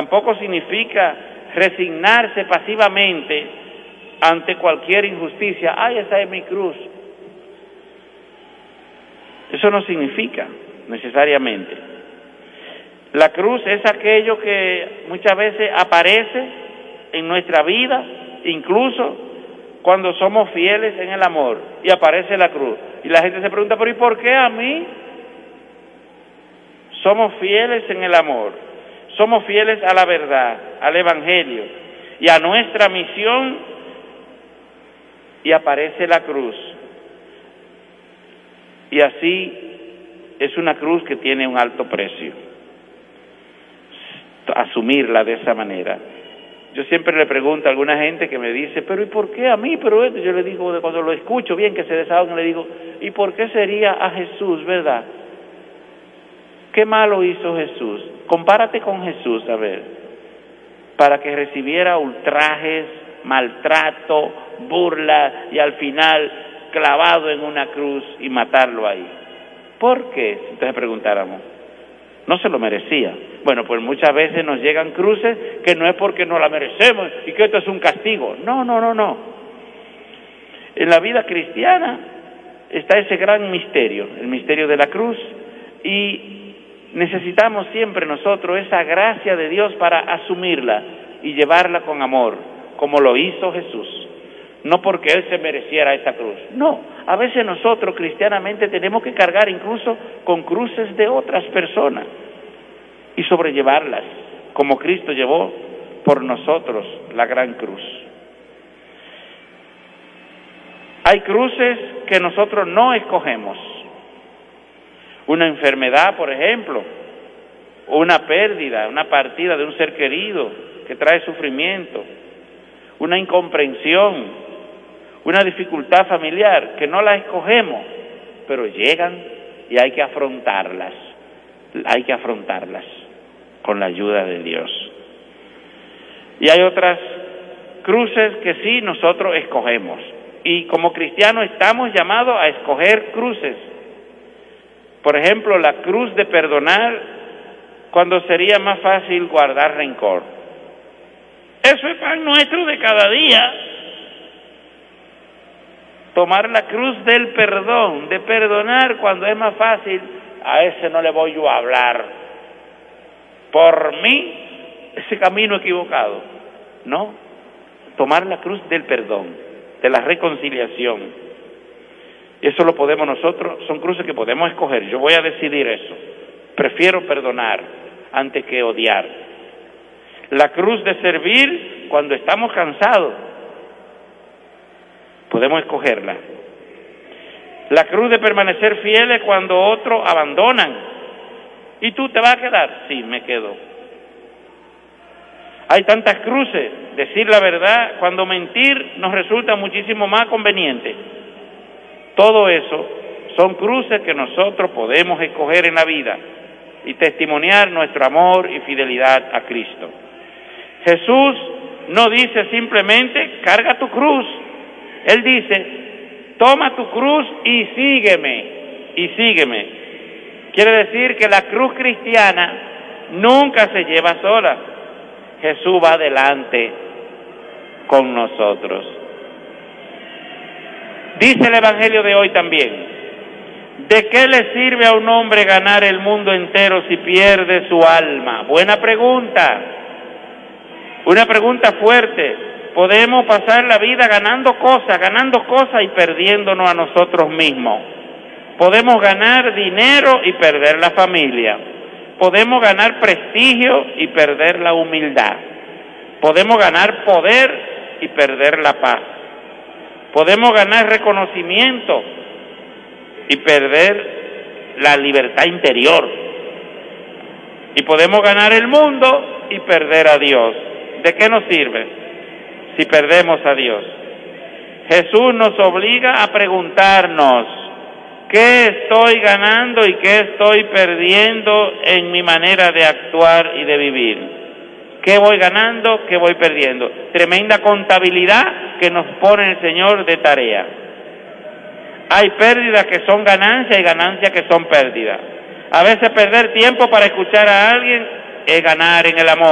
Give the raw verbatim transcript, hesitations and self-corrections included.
Tampoco significa resignarse pasivamente ante cualquier injusticia. ¡Ay, esa es mi cruz! Eso no significa necesariamente. La cruz es aquello que muchas veces aparece en nuestra vida, incluso cuando somos fieles en el amor, y aparece la cruz. Y la gente se pregunta, ¿pero y por qué a mí? Somos fieles en el amor, somos fieles a la verdad, al Evangelio y a nuestra misión, y aparece la cruz. Y así es una cruz que tiene un alto precio, asumirla de esa manera. Yo siempre le pregunto a alguna gente que me dice, pero ¿y por qué a mí? Pero esto, yo le digo, cuando lo escucho bien que se desahogan, le digo, ¿y por qué sería a Jesús, verdad? ¿Qué malo hizo Jesús? Compárate con Jesús, a ver, para que recibiera ultrajes, maltrato, burla y al final clavado en una cruz y matarlo ahí. ¿Por qué? Si entonces preguntáramos, no se lo merecía. Bueno, pues muchas veces nos llegan cruces que no es porque no la merecemos y que esto es un castigo. No, no, no, no. En la vida cristiana está ese gran misterio, el misterio de la cruz, y necesitamos siempre nosotros esa gracia de Dios para asumirla y llevarla con amor, como lo hizo Jesús. No porque Él se mereciera esa cruz. No, a veces nosotros cristianamente tenemos que cargar incluso con cruces de otras personas y sobrellevarlas, como Cristo llevó por nosotros la gran cruz. Hay cruces que nosotros no escogemos. Una enfermedad, por ejemplo, o una pérdida, una partida de un ser querido que trae sufrimiento, una incomprensión, una dificultad familiar que no la escogemos, pero llegan y hay que afrontarlas, hay que afrontarlas con la ayuda de Dios. Y hay otras cruces que sí nosotros escogemos, y como cristianos estamos llamados a escoger cruces. Por ejemplo, la cruz de perdonar cuando sería más fácil guardar rencor. Eso es pan nuestro de cada día. Tomar la cruz del perdón, de perdonar cuando es más fácil, a ese no le voy yo a hablar. Por mí, ese camino equivocado. No, tomar la cruz del perdón, de la reconciliación. Eso lo podemos nosotros, son cruces que podemos escoger. Yo voy a decidir eso. Prefiero perdonar antes que odiar. La cruz de servir cuando estamos cansados, podemos escogerla. La cruz de permanecer fieles cuando otros abandonan. ¿Y tú te vas a quedar? Sí, me quedo. Hay tantas cruces. Decir la verdad cuando mentir nos resulta muchísimo más conveniente. Todo eso son cruces que nosotros podemos escoger en la vida y testimoniar nuestro amor y fidelidad a Cristo. Jesús no dice simplemente, carga tu cruz. Él dice, toma tu cruz y sígueme, y sígueme. Quiere decir que la cruz cristiana nunca se lleva sola. Jesús va adelante con nosotros. Dice el Evangelio de hoy también, ¿de qué le sirve a un hombre ganar el mundo entero si pierde su alma? Buena pregunta, una pregunta fuerte. Podemos pasar la vida ganando cosas, ganando cosas y perdiéndonos a nosotros mismos. Podemos ganar dinero y perder la familia. Podemos ganar prestigio y perder la humildad. Podemos ganar poder y perder la paz. Podemos ganar reconocimiento y perder la libertad interior. Y podemos ganar el mundo y perder a Dios. ¿De qué nos sirve si perdemos a Dios? Jesús nos obliga a preguntarnos, ¿qué estoy ganando y qué estoy perdiendo en mi manera de actuar y de vivir? ¿Qué voy ganando? ¿Qué voy perdiendo? Tremenda contabilidad que nos pone el Señor de tarea. Hay pérdidas que son ganancias y ganancias que son pérdidas. A veces perder tiempo para escuchar a alguien es ganar en el amor.